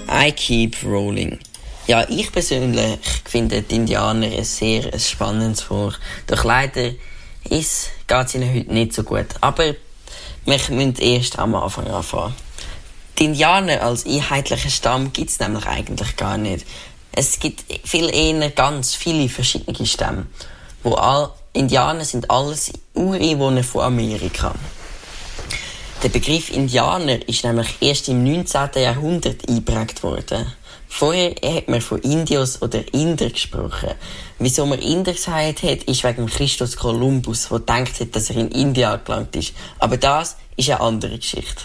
I keep rolling. Ja, ich persönlich finde die Indianer ein sehr spannendes Volk. Doch leider geht es ihnen heute nicht so gut. Aber wir müssen erst am Anfang anfangen. Die Indianer als einheitlicher Stamm gibt es nämlich eigentlich gar nicht. Es gibt viel eher ganz viele verschiedene Stämme. Indianer sind alles Ureinwohner von Amerika. Der Begriff Indianer ist nämlich erst im 19. Jahrhundert eingeprägt worden. Vorher hat man von Indios oder Inder gesprochen. Wieso man Inder gesagt hat, ist wegen Christus Kolumbus, der gedacht hat, dass er in Indien angelangt ist. Aber das ist eine andere Geschichte.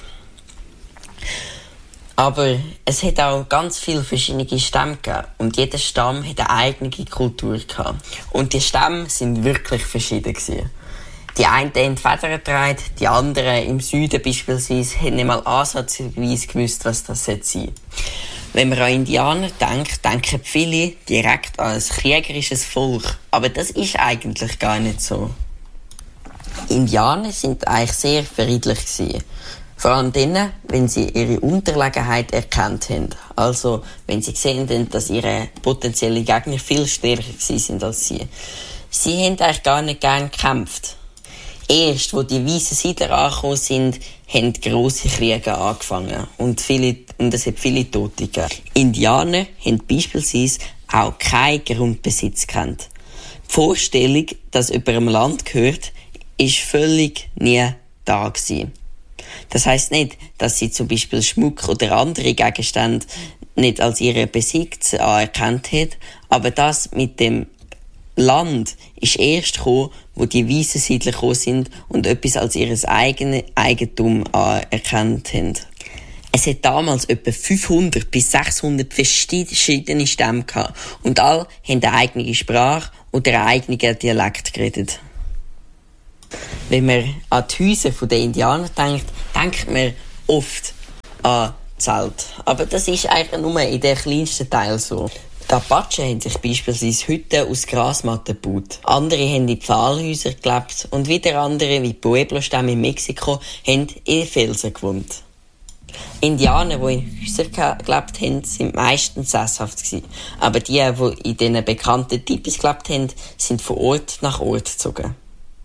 Aber es hat auch ganz viele verschiedene Stämme gegeben. Und jeder Stamm hat eine eigene Kultur gehabt. Und die Stämme sind wirklich verschieden gewesen. Die einen haben Federn getragen, die anderen im Süden beispielsweise haben nicht mal ansatzweise gewusst, was das sein soll. Wenn man an Indianer denkt, denken viele direkt an ein kriegerisches Volk. Aber das ist eigentlich gar nicht so. Indianer sind eigentlich sehr friedlich gewesen. Vor allem dann, wenn sie ihre Unterlegenheit erkannt haben. Also, wenn sie gesehen haben, dass ihre potenziellen Gegner viel stärker sind als sie. Sie haben eigentlich gar nicht gern gekämpft. Erst, wo die weißen Siedler angekommen sind, haben grosse Kriege angefangen. Und es hat viele Tote gegeben. Indianer haben beispielsweise auch keinen Grundbesitz gekannt. Die Vorstellung, dass jemand einem Land gehört, ist völlig nie da gewesen. Das heisst nicht, dass sie zum Beispiel Schmuck oder andere Gegenstände nicht als ihren Besitz anerkannt haben, aber das mit dem Land ist erst gekommen, wo die weißen Siedler gekommen sind und etwas als ihr eigenes Eigentum anerkannt haben. Es hat damals etwa 500 bis 600 verschiedene Stämme gehabt und alle haben eine eigene Sprache oder einen eigenen Dialekt geredet. Wenn man an die Häuser der Indianer denkt, denkt man oft an Zelt. Aber das ist eigentlich nur in den kleinsten Teil so. Die Apachen haben sich beispielsweise Hütten aus Grasmatten gebaut. Andere haben in Pfahlhäusern gelebt und wieder andere, wie die Pueblo-Stämme in Mexiko, haben in Felsen gewohnt. Indianer, die in Häusern gelebt haben, sind meistens sesshaft gewesen. Aber die in diesen bekannten Tipis gelebt haben, sind von Ort nach Ort gezogen.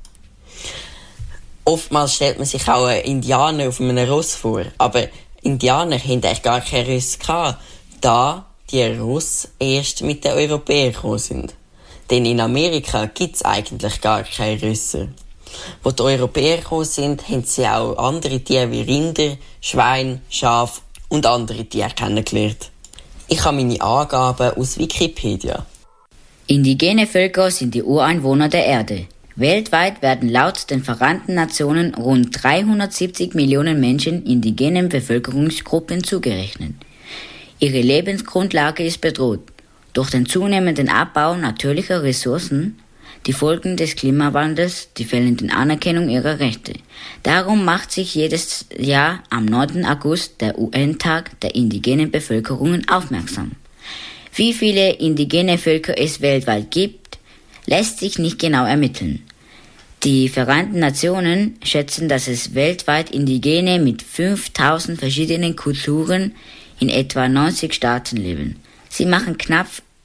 Oftmals stellt man sich auch einen Indianer auf einem Ross vor. Aber Indianer hatten eigentlich gar keine Ross gehabt, da die Ross erst mit den Europäern gekommen sind. Denn in Amerika gibt es eigentlich gar keine Rösser. Als die Europäer gekommen sind, haben sie auch andere Tiere wie Rinder, Schweine, Schafe und andere Tiere kennengelernt. Ich habe meine Angaben aus Wikipedia. Indigene Völker sind die Ureinwohner der Erde. Weltweit werden laut den Vereinten Nationen rund 370 Millionen Menschen indigenen Bevölkerungsgruppen zugerechnet. Ihre Lebensgrundlage ist bedroht. Durch den zunehmenden Abbau natürlicher Ressourcen, die Folgen des Klimawandels, die fehlende Anerkennung ihrer Rechte. Darum macht sich jedes Jahr am 9. August der UN-Tag der indigenen Bevölkerungen aufmerksam. Wie viele indigene Völker es weltweit gibt, lässt sich nicht genau ermitteln. Die Vereinten Nationen schätzen, dass es weltweit Indigene mit 5000 verschiedenen Kulturen in etwa 90 Staaten leben. Sie machen knapp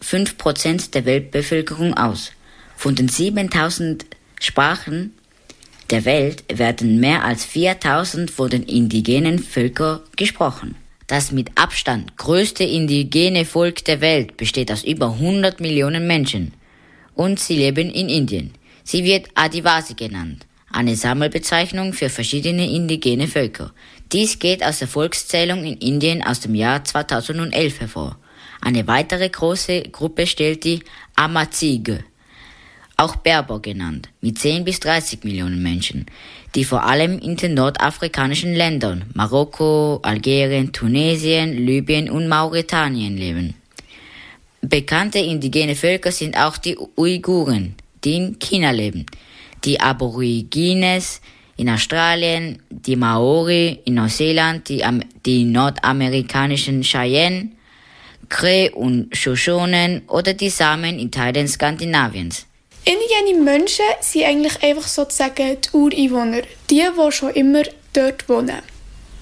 5% der Weltbevölkerung aus. Von den 7000 Sprachen der Welt werden mehr als 4000 von den indigenen Völkern gesprochen. Das mit Abstand größte indigene Volk der Welt besteht aus über 100 Millionen Menschen. Und sie leben in Indien. Sie wird Adivasi genannt, eine Sammelbezeichnung für verschiedene indigene Völker. Dies geht aus der Volkszählung in Indien aus dem Jahr 2011 hervor. Eine weitere große Gruppe stellt die Amazigh, auch Berber genannt, mit 10 bis 30 Millionen Menschen, die vor allem in den nordafrikanischen Ländern Marokko, Algerien, Tunesien, Libyen und Mauretanien leben. Bekannte indigene Völker sind auch die Uiguren, die in China leben, die Aborigines in Australien, die Maori in Neuseeland, die nordamerikanischen Cheyenne, Cree und Shoshonen oder die Samen in Teilen Skandinaviens. Indigene Menschen sind eigentlich einfach sozusagen die Ureinwohner, die schon immer dort wohnen.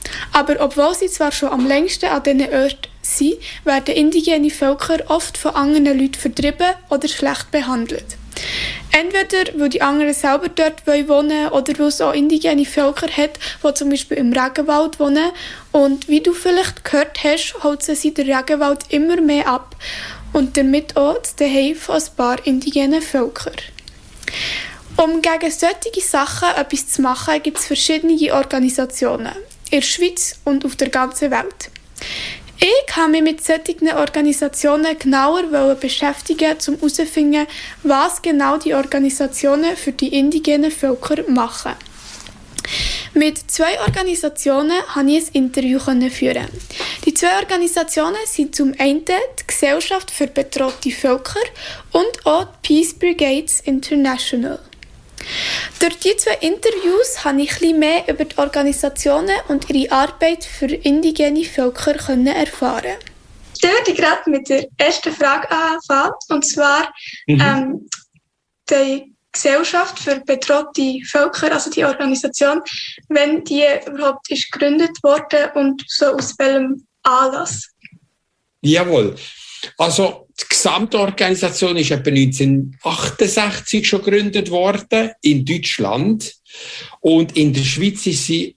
Aber obwohl sie zwar schon am längsten an diesen Orten sind, werden indigene Völker oft von anderen Leuten vertrieben oder schlecht behandelt. Entweder weil die anderen selber dort wohnen wollen oder weil es auch indigene Völker hat, die zum Beispiel im Regenwald wohnen. Und wie du vielleicht gehört hast, holzen sie den Regenwald immer mehr ab und damit auch das Zuhause von ein paar indigenen Völkern. Um gegen solche Sachen etwas zu machen, gibt es verschiedene Organisationen in der Schweiz und auf der ganzen Welt. Ich habe mich mit solchen Organisationen genauer beschäftigen, um herauszufinden, was genau die Organisationen für die indigenen Völker machen. Mit 2 Organisationen konnte ich ein Interview führen. Die 2 Organisationen sind zum einen die Gesellschaft für bedrohte Völker und auch die Peace Brigades International. Durch die 2 Interviews konnte ich etwas mehr über die Organisationen und ihre Arbeit für indigene Völker erfahren. Ich würde gerade mit der ersten Frage anfangen, und zwar die Gesellschaft für bedrohte Völker, also die Organisation, wenn die überhaupt ist gegründet wurde und so aus welchem Anlass? Jawohl. Also die Gesamtorganisation ist etwa 1968 schon gegründet worden in Deutschland und in der Schweiz ist sie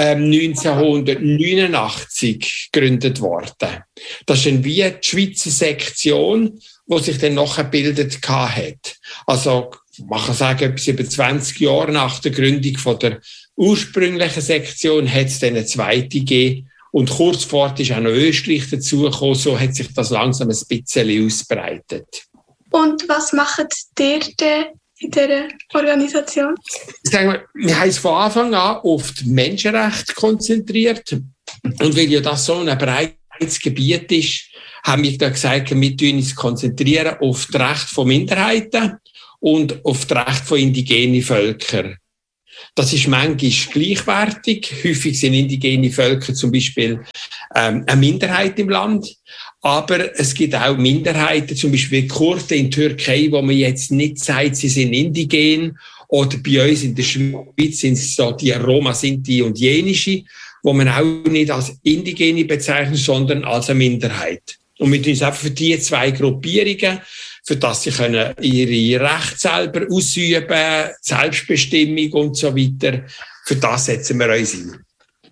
1989 gegründet worden. Das ist dann wie die Schweizer Sektion, die sich dann nachher gebildet hat. Also man kann sagen, etwas über 20 Jahre nach der Gründung von der ursprünglichen Sektion hat es dann eine zweite gegeben. Und kurz vor ist auch noch Österreich dazugekommen, so hat sich das langsam ein bisschen ausbreitet. Und was macht ihr denn in dieser Organisation? Ich sage, wir haben uns von Anfang an auf die Menschenrechte konzentriert. Und weil ja das so ein breites Gebiet ist, haben wir da gesagt, wir konzentrieren uns auf das Recht von Minderheiten und auf das Recht von indigenen Völkern. Das ist manchmal gleichwertig. Häufig sind indigene Völker zum Beispiel eine Minderheit im Land. Aber es gibt auch Minderheiten, zum Beispiel Kurden in der Türkei, wo man jetzt nicht sagt, sie sind indigen. Oder bei uns in der Schweiz sind es so die Roma, Sinti und Jenische, wo man auch nicht als Indigene bezeichnet, sondern als eine Minderheit. Und wir tun es einfach für diese 2 Gruppierungen, für das sie können ihre Rechte selber ausüben, Selbstbestimmung und so weiter. Für das setzen wir uns ein.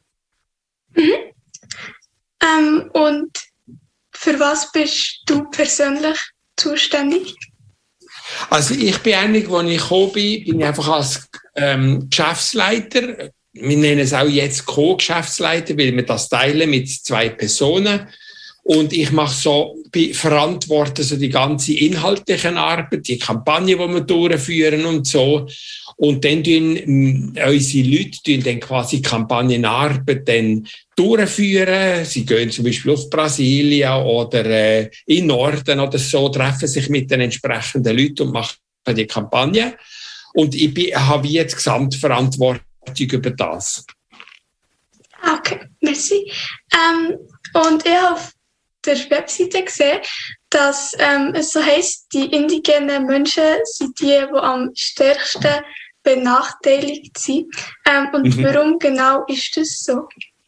Und für was bist du persönlich zuständig? Also ich bin eigentlich, als ich gekommen bin ich einfach als Geschäftsleiter. Wir nennen es auch jetzt Co-Geschäftsleiter, weil wir das teilen mit 2 Personen. Und ich verantworte so die ganze inhaltliche Arbeit, die Kampagne, die wir durchführen und so. Und dann tun unsere Leute dann quasi Kampagnenarbeit dann durchführen. Sie gehen zum Beispiel auf Brasilien oder in Norden oder so, treffen sich mit den entsprechenden Leuten und machen die Kampagne. Und ich habe jetzt Gesamtverantwortung über das. Okay, merci. Und ich habe auf der Webseite gesehen, dass es so heisst, die indigenen Menschen sind die am stärksten benachteiligt sind. Warum genau ist das so?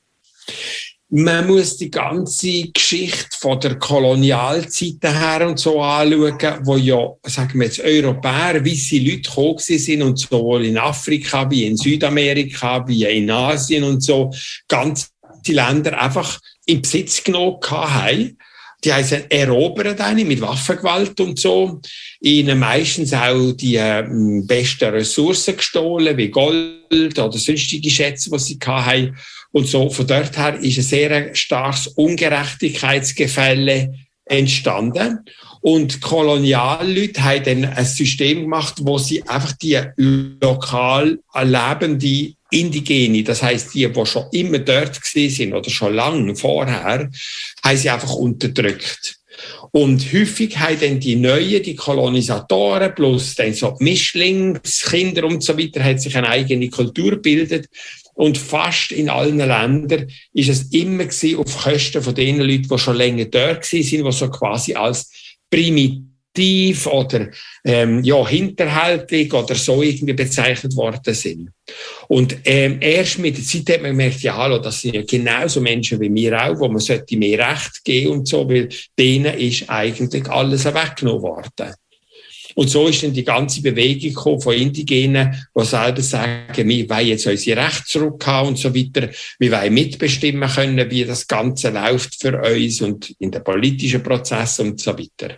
Man muss die ganze Geschichte von der Kolonialzeit her und so anschauen, wo ja, sagen wir jetzt, Europäer, weisse Leute gekommen sind und sowohl in Afrika wie in Südamerika wie in Asien und so, ganze Länder einfach in Besitz genommen haben. Die haben sie erobert mit Waffengewalt und so. Ihnen meistens auch die besten Ressourcen gestohlen, wie Gold oder sonstige Schätze, die sie hatten. Und so, von dort her ist ein sehr starkes Ungerechtigkeitsgefälle entstanden. Und Kolonialleute haben dann ein System gemacht, wo sie einfach die lokal lebende Indigene, das heisst die schon immer dort sind oder schon lange vorher, haben sie einfach unterdrückt. Und häufig haben dann die Neuen, die Kolonisatoren, plus dann so die Mischlingskinder und so weiter, hat sich eine eigene Kultur gebildet. Und fast in allen Ländern ist es immer auf Kosten von den Leuten, die schon länger dort sind, die so quasi als primitiv primitiv oder hinterhältig oder so irgendwie bezeichnet worden sind. Und erst mit der Zeit hat man gemerkt, ja, hallo, das sind ja genauso Menschen wie wir auch, wo man sollte mehr Recht geben und so, weil denen ist eigentlich alles weggenommen worden. Und so ist dann die ganze Bewegung gekommen von Indigenen, die selber sagen, wir wollen jetzt unsere Rechte zurückhaben und so weiter. Wir wollen mitbestimmen können, wie das Ganze läuft für uns und in den politischen Prozessen und so weiter.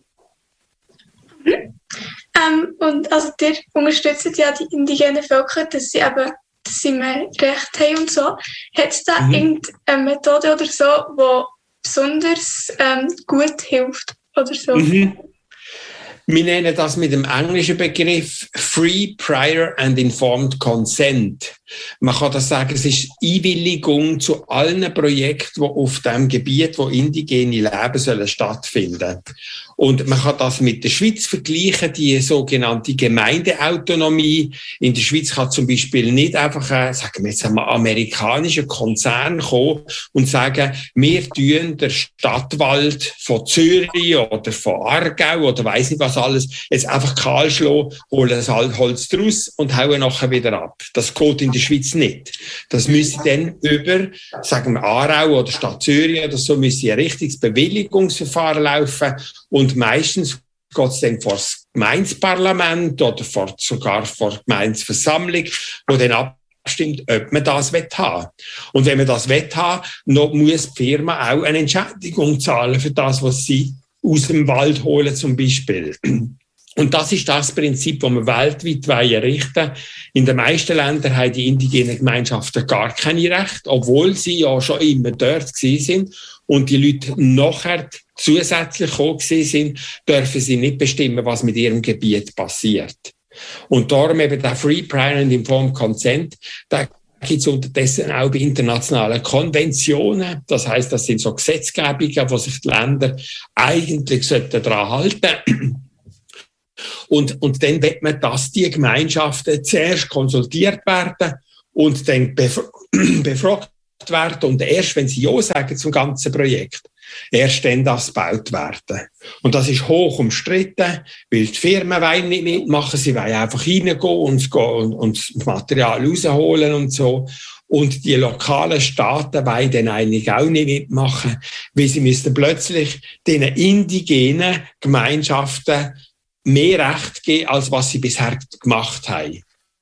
Und also ihr unterstützt ja die indigenen Völker, dass sie mehr Recht haben und so. Hat es da irgendeine Methode oder so, die besonders gut hilft oder so? Wir nennen das mit dem englischen Begriff Free, Prior and Informed Consent. Man kann das sagen, es ist Einwilligung zu allen Projekten, die auf dem Gebiet, wo indigene Leben sollen stattfinden. Und man kann das mit der Schweiz vergleichen, die sogenannte Gemeindeautonomie. In der Schweiz kann zum Beispiel nicht einfach sagen wir jetzt einmal, amerikanischer Konzern kommen und sagen, wir tun der Stadtwald von Zürich oder von Aargau oder weiss nicht was alles, jetzt einfach kahl schlagen, holen das Holz draus und hauen nachher wieder ab. Das geht in der Schweiz nicht. Das müsste dann über, sagen wir Aarau oder Stadt Zürich oder so, müsste ein richtiges Bewilligungsverfahren laufen. Und meistens geht es dann vor das Gemeindeparlament oder sogar vor der Gemeindeversammlung, wo dann abstimmt, ob man das haben will. Und wenn man das haben will, muss die Firma auch eine Entschädigung zahlen für das, was sie aus dem Wald holen zum Beispiel. Und das ist das Prinzip, das wir weltweit errichten wollen. In den meisten Ländern haben die indigenen Gemeinschaften gar keine Rechte, obwohl sie ja schon immer dort gewesen sind. Und die Leute nachher zusätzlich gekommen sind, dürfen sie nicht bestimmen, was mit ihrem Gebiet passiert. Und darum eben der Free, Prior and Informed Consent, da gibt es unterdessen auch bei internationalen Konventionen. Das heisst, das sind so Gesetzgebungen, wo sich die Länder eigentlich daran halten sollten. Und dann wird man, dass die Gemeinschaften zuerst konsultiert werden und dann befragt werden. Und erst, wenn sie Ja sagen zum ganzen Projekt, erst dann das gebaut werden. Und das ist hoch umstritten, weil die Firmen wollen nicht mitmachen, sie wollen einfach reingehen und das Material rausholen und so. Und die lokalen Staaten wollen dann eigentlich auch nicht mitmachen, weil sie müssten plötzlich den indigenen Gemeinschaften mehr Recht geben, als was sie bisher gemacht haben.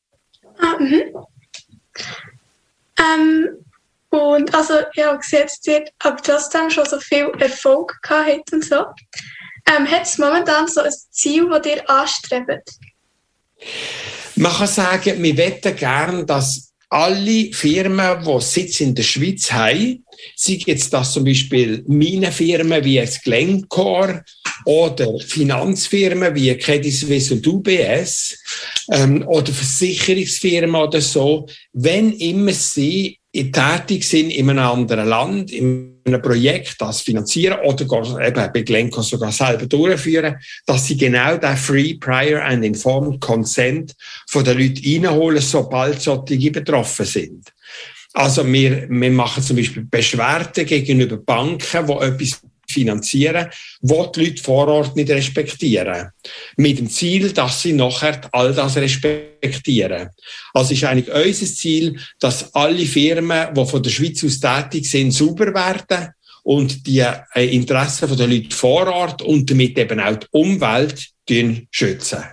Und also, ich habe gesehen, dass ihr aber trotzdem schon so viel Erfolg gehabt habt und so. Hat es momentan so ein Ziel, das ihr anstrebt? Man kann sagen, wir möchten gerne, dass alle Firmen, die Sitz in der Schweiz haben, sei jetzt das zum Beispiel Minenfirmen wie jetzt Glencore oder Finanzfirmen wie Credit Suisse und UBS oder Versicherungsfirmen oder so, wenn immer sie tätig sind in einem anderen Land, in einem Projekt, das finanzieren oder eben bei Glencore sogar selber durchführen, dass sie genau den Free, Prior and Informed Consent von den Leuten reinholen, sobald solche betroffen sind. Also wir machen zum Beispiel Beschwerden gegenüber Banken, die etwas finanzieren, wo die Leute vor Ort nicht respektieren. Mit dem Ziel, dass sie nachher all das respektieren. Also ist eigentlich unser Ziel, dass alle Firmen, die von der Schweiz aus tätig sind, sauber werden und die Interessen der Leute vor Ort und damit eben auch die Umwelt schützen.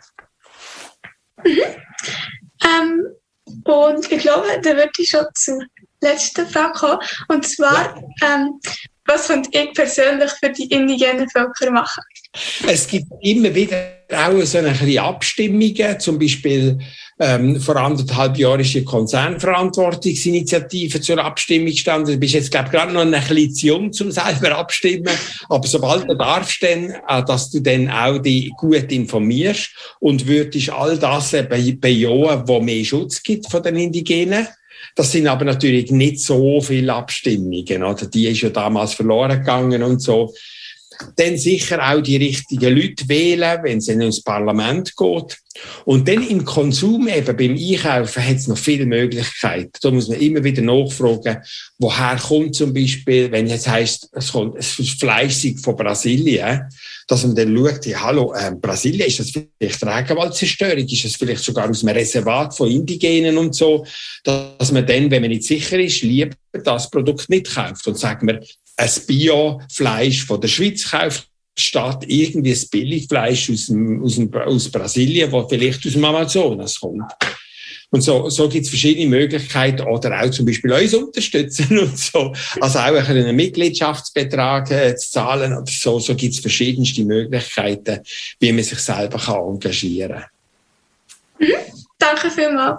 Und ich glaube, da würde ich schon zur letzten Frage kommen. Und zwar, was könnt ihr persönlich für die indigenen Völker machen? Es gibt immer wieder auch so eine kleine Abstimmungen, zum Beispiel vor 1,5 Jahren ist die Konzernverantwortungsinitiative zur Abstimmung gestanden. Du bist jetzt, glaube ich, gerade noch ein bisschen zu jung, um selber abstimmen. Aber sobald du darfst, dann, dass du dann auch dich gut informierst und würdest all das bejahen, wo mehr Schutz gibt von den Indigenen. Das sind aber natürlich nicht so viele Abstimmungen, oder? Die ist ja damals verloren gegangen und so. dann sicher auch die richtigen Leute wählen, wenn es ins Parlament geht. Und dann im Konsum, eben beim Einkaufen, hat es noch viele Möglichkeiten. Da muss man immer wieder nachfragen, woher kommt zum Beispiel, wenn jetzt heisst, es kommt Fleisch von Brasilien, dass man dann schaut, ja, hallo, Brasilien, ist das vielleicht Regenwaldzerstörung? Ist das vielleicht sogar aus einem Reservat von Indigenen und so? Dass man dann, wenn man nicht sicher ist, lieber das Produkt nicht kauft und sagt man, ein Bio-Fleisch von der Schweiz kauft, statt irgendwie ein Billigfleisch aus Brasilien, das vielleicht aus dem Amazonas kommt. Und so gibt es verschiedene Möglichkeiten, oder auch zum Beispiel uns unterstützen und so. Also auch einen Mitgliedschaftsbetrag zu zahlen oder so. So gibt es verschiedenste Möglichkeiten, wie man sich selber engagieren kann. Danke vielmals.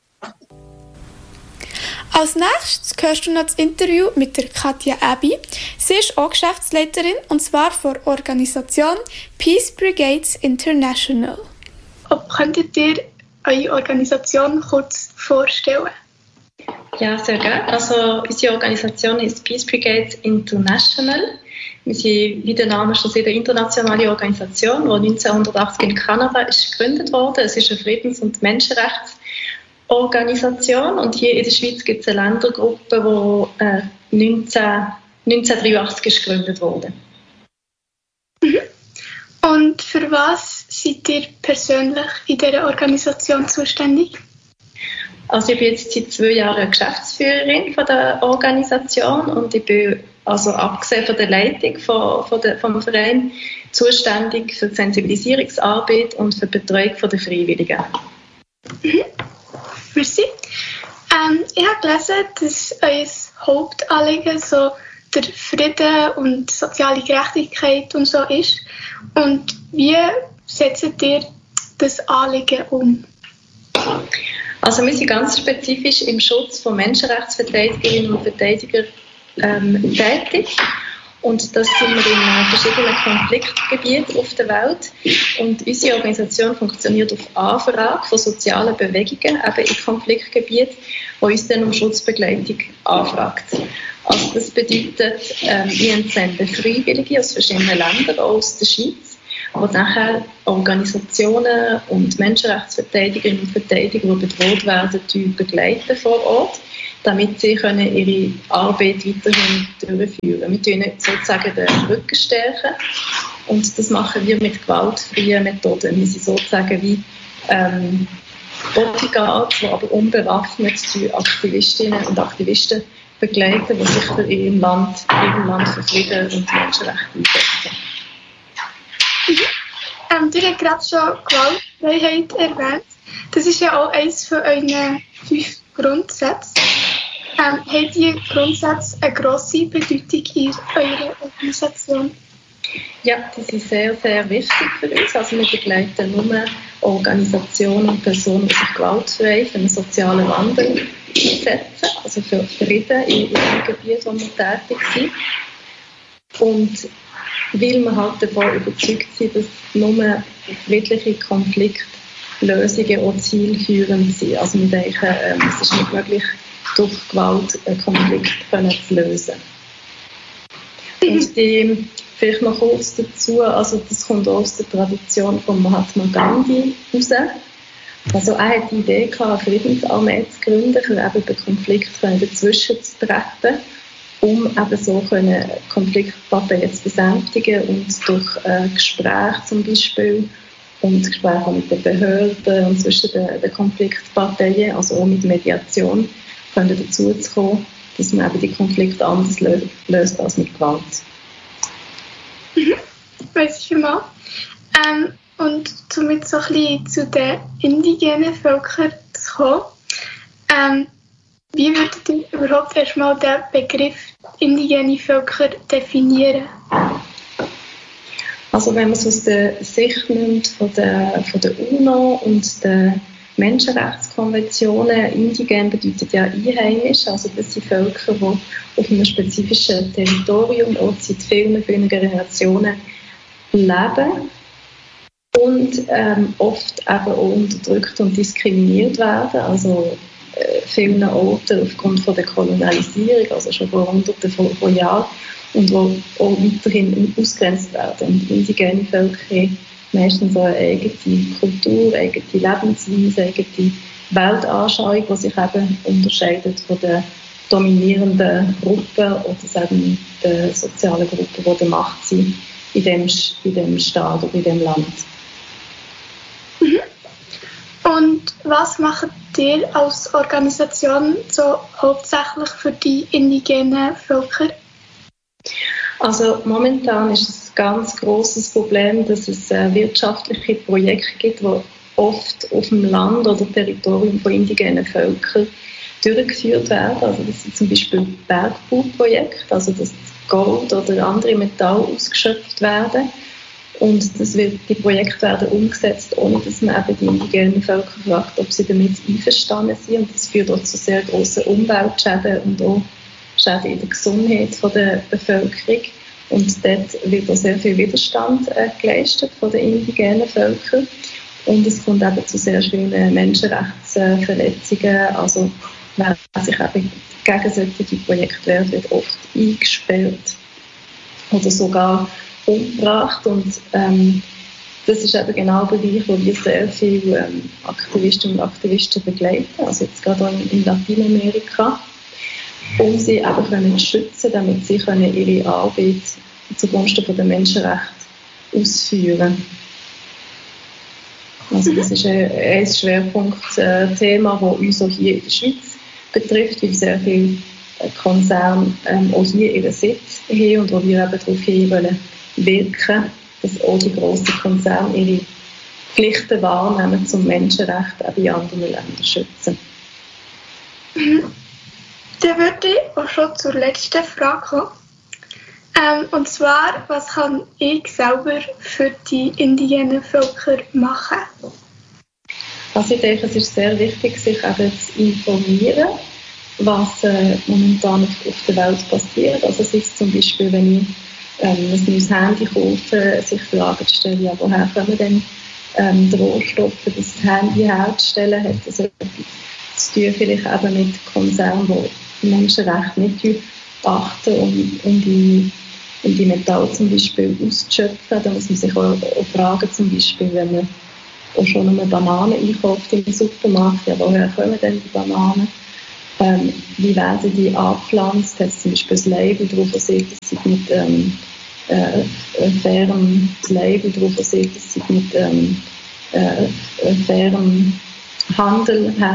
Als nächstes hörst du noch das Interview mit der Katja Abbey. Sie ist auch Geschäftsleiterin, und zwar von der Organisation Peace Brigades International. Könntet ihr eure Organisation kurz vorstellen? Ja, sehr gerne. Also unsere Organisation ist Peace Brigades International. Wir sind, wie der Name schon sagt, eine internationale Organisation, die 1980 in Kanada ist gegründet wurde. Es ist eine Friedens- und Menschenrechtsorganisation, und hier in der Schweiz gibt es eine Ländergruppe, die 1983 ist gegründet wurde. Und für was seid ihr persönlich in dieser Organisation zuständig? Also ich bin jetzt seit 2 Jahren Geschäftsführerin von der Organisation, und ich bin also abgesehen von der Leitung vom Verein zuständig für die Sensibilisierungsarbeit und für die Betreuung der Freiwilligen. Merci. Ich habe gelesen, dass euer Hauptanliegen so der Frieden und soziale Gerechtigkeit und so ist. Und wie setzt ihr das Anliegen um? Also wir sind ganz spezifisch im Schutz von Menschenrechtsverteidigerinnen und Verteidigern tätig. Und das sind wir in verschiedenen Konfliktgebieten auf der Welt. Und unsere Organisation funktioniert auf Anfrage von sozialen Bewegungen, eben in Konfliktgebieten, die uns dann um Schutzbegleitung anfragt. Also das bedeutet, wir entsenden Freiwillige aus verschiedenen Ländern, auch aus der Schweiz, die nachher Organisationen und Menschenrechtsverteidigerinnen und Verteidiger, die bedroht werden, begleiten vor Ort, damit sie ihre Arbeit weiterhin durchführen können. Wir stärken sozusagen den Rücken stärken, und das machen wir mit gewaltfreien Methoden. Wir sind sozusagen wie Bodyguards, die aber unbewaffnet die Aktivistinnen und Aktivisten begleiten, die sich für ihrem Land für Frieden und Menschenrechte einsetzen. Du hast gerade schon Gewaltfreiheit erwähnt. Das ist ja auch eines von euren 5 Grundsätzen. Haben diese Grundsätze eine grosse Bedeutung in eurer Organisation? Ja, die sind sehr, sehr wichtig für uns. Also wir begleiten nur Organisationen und Personen, die sich gewaltfrei für einen sozialen Wandel einsetzen, also für Frieden in dem Gebiet, wo wir tätig sind. Und weil wir halt davon überzeugt sind, dass nur friedliche Konfliktlösungen auch zielführend sind. Also wir denken, es ist nicht möglich, durch Gewalt einen Konflikt zu lösen. Und vielleicht noch kurz dazu, also das kommt auch aus der Tradition von Mahatma Gandhi raus. Also er hat die Idee gehabt, eine Friedensarmee zu gründen, für eben bei Konflikten dazwischen zu treten, um eben so Konfliktparteien zu besänftigen und durch Gespräche zum Beispiel und Gespräche mit den Behörden und zwischen den Konfliktparteien, also auch mit Mediation, können dazu zu kommen, dass man eben die Konflikte anders löst als mit Gewalt. Weiss ich schon mal. Und um jetzt so ein bisschen zu den indigenen Völkern zu kommen, wie würdet ihr überhaupt erstmal den Begriff indigene Völker definieren? Also wenn man es aus der Sicht nimmt von der UNO und der Menschenrechtskonventionen, indigen bedeutet ja einheimisch, also das sind Völker, die auf einem spezifischen Territorium auch seit vielen, vielen Generationen leben und oft eben auch unterdrückt und diskriminiert werden, also vielen Orten aufgrund von der Kolonialisierung, also schon vor Hunderten von Jahren, und wo auch weiterhin ausgegrenzt werden. Und indigene Völker haben meistens auch eine eigene Kultur, eigene Lebensweise, eigene Weltanschauung, die sich eben unterscheidet von den dominierenden Gruppen oder eben den sozialen Gruppen, die der Macht sind in dem Staat oder in dem Land. Und was macht ihr als Organisation so hauptsächlich für die indigenen Völker? Also momentan ist es ein ganz grosses Problem, dass es wirtschaftliche Projekte gibt, die oft auf dem Land oder Territorium von indigenen Völkern durchgeführt werden. Also das sind zum Beispiel Bergbauprojekte, also dass Gold oder andere Metalle ausgeschöpft werden. Und die Projekte werden umgesetzt, ohne dass man eben die indigenen Völker fragt, ob sie damit einverstanden sind. Und das führt auch zu sehr grossen Umweltschäden und auch Schäden in der Gesundheit der Bevölkerung. Und dort wird auch sehr viel Widerstand geleistet von den indigenen Völkern. Und es kommt eben zu sehr schlimmen Menschenrechtsverletzungen. Also wer sich eben gegen solche Projekte wehrt, wird oft eingesperrt oder sogar umgebracht. Und das ist eben genau der Bereich, wo wir sehr viele Aktivistinnen und Aktivisten begleiten, also jetzt gerade auch in Lateinamerika, um sie eben zu schützen, damit sie ihre Arbeit zugunsten der Menschenrechte ausführen. Also das ist ein Schwerpunktthema, das uns auch hier in der Schweiz betrifft, weil sehr viele Konzerne auch hier ihren Sitz haben und wo wir eben darauf hin wirken, dass auch die grossen Konzerne ihre Pflichten wahrnehmen, um Menschenrechte in anderen Ländern zu schützen. Dann würde ich auch schon zur letzten Frage kommen. Und zwar, was kann ich selber für die indigenen Völker machen? Also ich denke, es ist sehr wichtig, sich eben zu informieren, was momentan auf der Welt passiert. Also es ist zum Beispiel, wenn ich ein neues Handy kaufe, sich Fragen zu stellen, ja, woher kommen denn die Rohstoffe, das Handy herzustellen, hat das etwas zu tun, vielleicht eben mit Konzernen, die Menschenrechte nicht achten, um die Metalle zum Beispiel auszuschöpfen. Da muss man sich auch fragen, zum Beispiel, wenn man auch schon eine Banane einkauft im Supermarkt, ja, woher kommen denn die Bananen? Wie werden die angepflanzt? Hat es zum Beispiel ein Label drauf, das sagt, dass sie mit fairem Label drauf, das sagt, dass sie mit fairem Handel